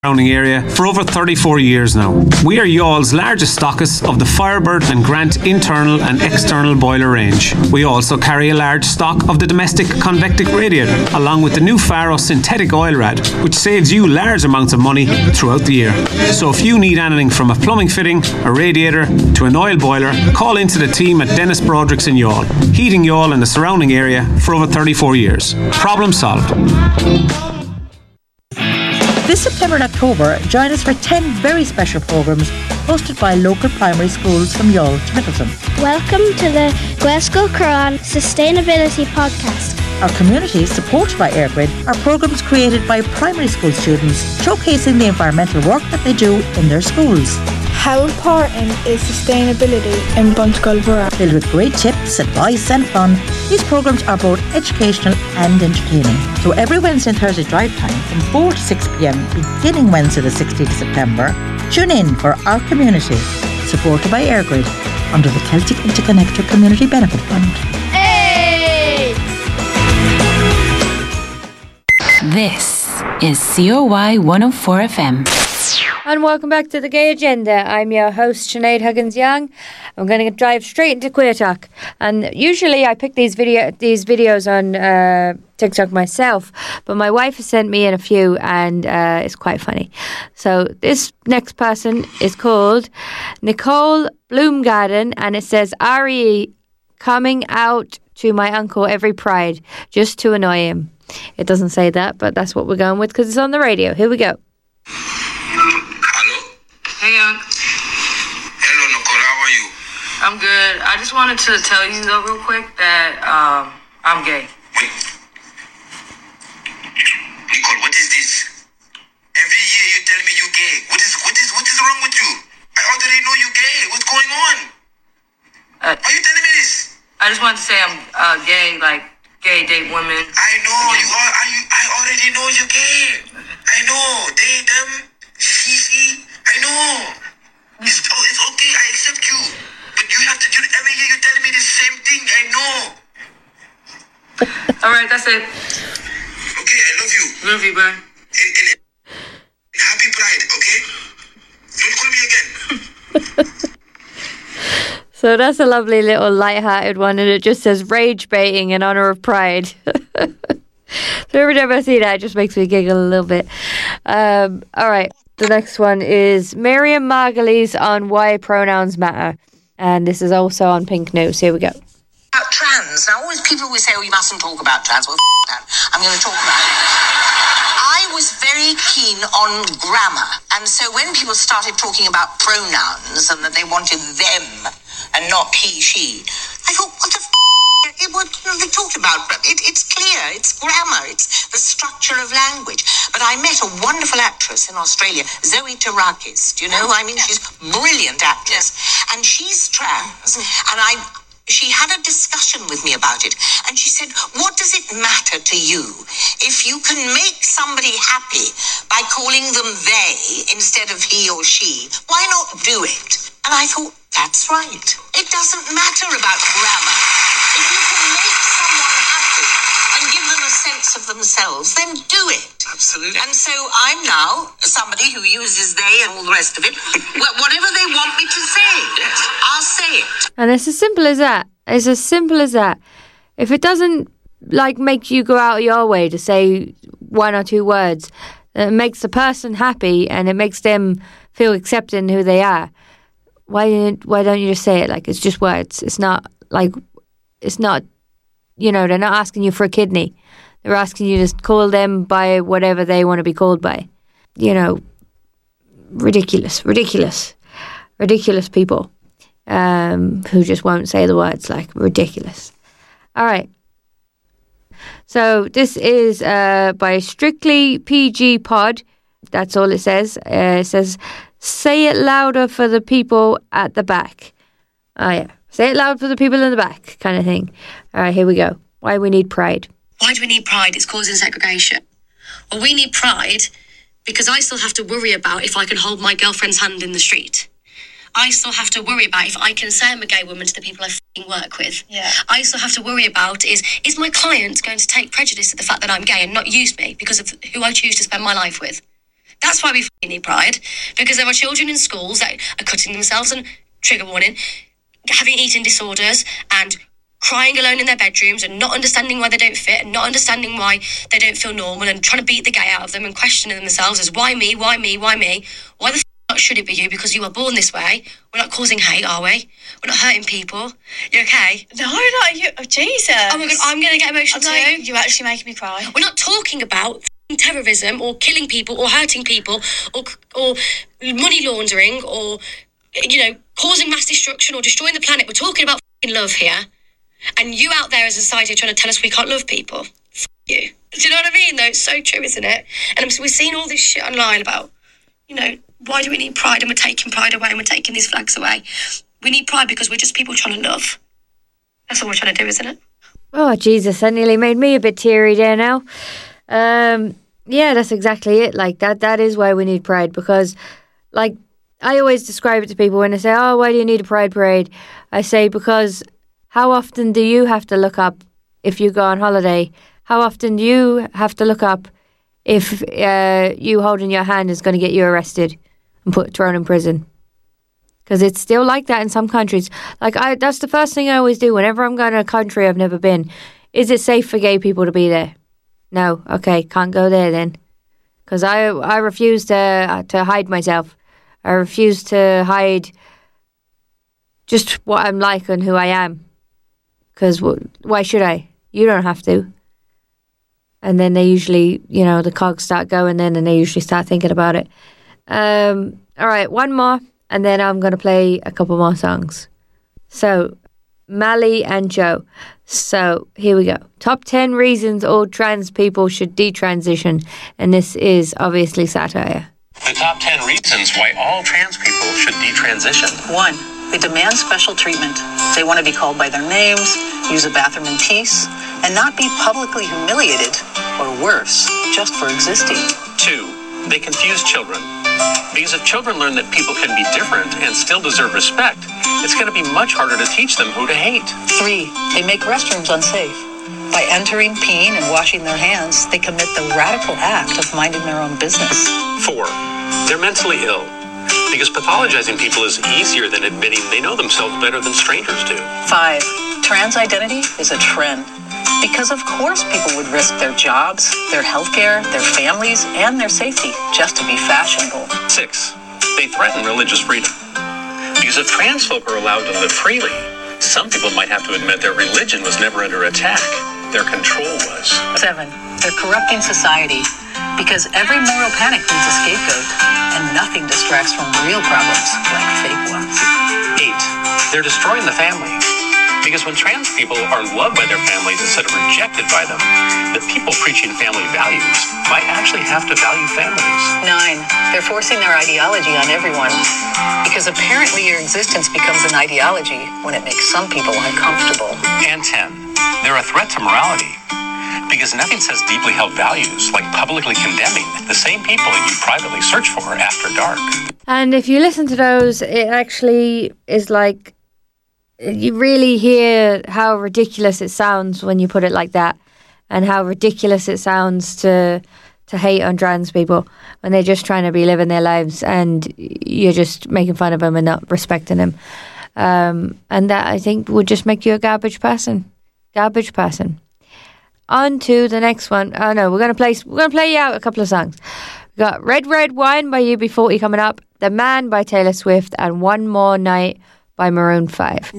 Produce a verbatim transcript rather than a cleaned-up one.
surrounding area for over thirty-four years now. We are Youghall's largest stockists of the Firebird and Grant internal and external boiler range. We also carry a large stock of the domestic convectic radiator, along with the new Faro synthetic oil rad, which saves you large amounts of money throughout the year. So if you need anything from a plumbing fitting, a radiator, to an oil boiler, call into the team at Dennis Broderick's in Youghal, heating Youghal and the surrounding area for over thirty-four years. Problem solved. This September and October, join us for ten very special programmes hosted by local primary schools from Youghal to Middleton. Welcome to the Glasgow Quran Sustainability Podcast. Our community, supported by EirGrid, are programmes created by primary school students showcasing the environmental work that they do in their schools. How important is sustainability in Buntegulborough? Filled with great tips, advice and fun, these programmes are both educational and entertaining. So every Wednesday and Thursday drive time from four to six p.m, beginning Wednesday the sixteenth of September, tune in for Our Community, supported by EirGrid under the Celtic Interconnector Community Benefit Fund. Hey! This is C O Y one oh four F M. And welcome back to The Gay Agenda. I'm your host, Sinead Huggins-Young. I'm going to drive straight into Queer Talk. And usually I pick these video these videos on uh, TikTok myself, but my wife has sent me in a few, and uh, it's quite funny. So this next person is called Nicole Bloomgarden, and it says, R E E coming out to my uncle every Pride just to annoy him. It doesn't say that, but that's what we're going with because it's on the radio. Here we go. Hey, Unc. Hello, Nicole. How are you? I'm good. I just wanted to tell you, though, real quick, that um, I'm gay. Wait. Nicole, what is this? Every year you tell me you're gay. What is what is what is wrong with you? I already know you're gay. What's going on? Uh, Why are you telling me this? I just wanted to say I'm uh, gay, like gay date women. I know you are. I I already know you're gay. I know. Date them. See, see. I know. It's, oh, it's okay. I accept you. But you have to do every year. You're telling me the same thing. I know. All right, that's it. Okay, I love you. Love you, bro. And, and, and happy Pride, okay? Don't call me again. So that's a lovely little light-hearted one, and it just says rage baiting in honour of Pride. So every time I see that, it just makes me giggle a little bit. Um, all right. The next one is Miriam Margulies on Why Pronouns Matter. And this is also on Pink News. Here we go. About trans. Now, always people always say, oh, you mustn't talk about trans. Well, f- that. I'm going to talk about it. I was very keen on grammar. And so when people started talking about pronouns and that they wanted them and not he, she, I thought, what the f***? It, what they talked about, it, it's clear, it's grammar, it's the structure of language. But I met a wonderful actress in Australia, Zoe Tarakis. Do you know? I mean, she's a brilliant actress. And she's trans. And I, she had a discussion with me about it. And she said, what does it matter to you if you can make somebody happy by calling them they instead of he or she? Why not do it? And I thought, that's right. It doesn't matter about grammar. If you can make someone happy and give them a sense of themselves, then do it. Absolutely. And so I'm now somebody who uses they and all the rest of it. Whatever they want me to say, I'll say it. And it's as simple as that. It's as simple as that. If it doesn't, like, make you go out of your way to say one or two words, it makes the person happy and it makes them feel accepted in who they are. Why why don't you just say it? Like, it's just words. It's not like, it's not, you know, they're not asking you for a kidney. They're asking you to call them by whatever they want to be called by. You know, ridiculous, ridiculous, ridiculous people um, who just won't say the words, like, ridiculous. All right. So this is uh, by Strictly P G Pod. That's all it says. Uh, it says, say it louder for the people at the back. Oh, yeah. Say it loud for the people in the back, kind of thing. All right, here we go. Why we need pride. Why do we need pride? It's causing segregation. Well, we need pride because I still have to worry about if I can hold my girlfriend's hand in the street. I still have to worry about if I can say I'm a gay woman to the people I f***ing work with. Yeah. I still have to worry about is, is my client going to take prejudice to the fact that I'm gay and not use me because of who I choose to spend my life with? That's why we f***ing need pride, because there are children in schools that are cutting themselves, and trigger warning, having eating disorders and crying alone in their bedrooms and not understanding why they don't fit and not understanding why they don't feel normal and trying to beat the gay out of them and questioning themselves as why me, why me, why me? Why the f*** should it be you? Because you were born this way. We're not causing hate, are we? We're not hurting people. You okay? No, not you. Oh, Jesus. Oh my God, I'm going to get emotional I'm too. like, you're actually making me cry. We're not talking about f***ing terrorism or killing people or hurting people or or money laundering or, you know, causing mass destruction or destroying the planet. We're talking about f***ing love here. And you out there as a society are trying to tell us we can't love people. F*** you. Do you know what I mean, though? It's so true, isn't it? And we're seeing all this shit online about, you know, why do we need pride? And we're taking pride away and we're taking these flags away. We need pride because we're just people trying to love. That's all we're trying to do, isn't it? Oh, Jesus, that nearly made me a bit teary there now. Um, yeah, that's exactly it. Like, that. that is why we need pride, because, like, I always describe it to people when they say, oh, why do you need a pride parade? I say, because how often do you have to look up if you go on holiday? How often do you have to look up if uh, you holding your hand is going to get you arrested and put thrown in prison? Because it's still like that in some countries. Like, I, that's the first thing I always do whenever I'm going to a country I've never been. Is it safe for gay people to be there? No. Okay, can't go there then. Because I, I refuse to, uh, to hide myself. I refuse to hide just what I'm like and who I am. Because w- why should I? You don't have to. And then they usually, you know, the cogs start going then and they usually start thinking about it. Um, all right, one more. And then I'm going to play a couple more songs. So, Mally and Joe. So, here we go. Top ten reasons all trans people should detransition. And this is obviously satire. The top ten reasons why all trans people should detransition. One, they demand special treatment. They want to be called by their names, use a bathroom in peace, and not be publicly humiliated, or worse, just for existing. Two, they confuse children. Because if children learn that people can be different and still deserve respect, it's going to be much harder to teach them who to hate. Three, they make restrooms unsafe. By entering, peeing, and washing their hands, they commit the radical act of minding their own business. Four, they're mentally ill. Because pathologizing people is easier than admitting they know themselves better than strangers do. Five, trans identity is a trend. Because of course people would risk their jobs, their healthcare, their families, and their safety just to be fashionable. Six, they threaten religious freedom. Because if trans folk are allowed to live freely, some people might have to admit their religion was never under attack. Their control was. Seven, they're corrupting society. Because every moral panic needs a scapegoat, and nothing distracts from real problems like fake ones. Eight, they're destroying the family. Because when trans people are loved by their families instead of rejected by them, the people preaching family values might actually have to value families. Nine, they're forcing their ideology on everyone. Because apparently your existence becomes an ideology when it makes some people uncomfortable. And ten, they're a threat to morality. Because nothing says deeply held values like publicly condemning the same people that you privately search for after dark. And if you listen to those, it actually is like, you really hear how ridiculous it sounds when you put it like that, and how ridiculous it sounds to to hate on trans people when they're just trying to be living their lives and you're just making fun of them and not respecting them. Um, and that, I think, would just make you a garbage person. Garbage person. On to the next one. Oh no, we're gonna play. We're gonna play you out a couple of songs. We got "Red Red Wine" by U B forty coming up, "The Man" by Taylor Swift, and "One More Night" by Maroon five.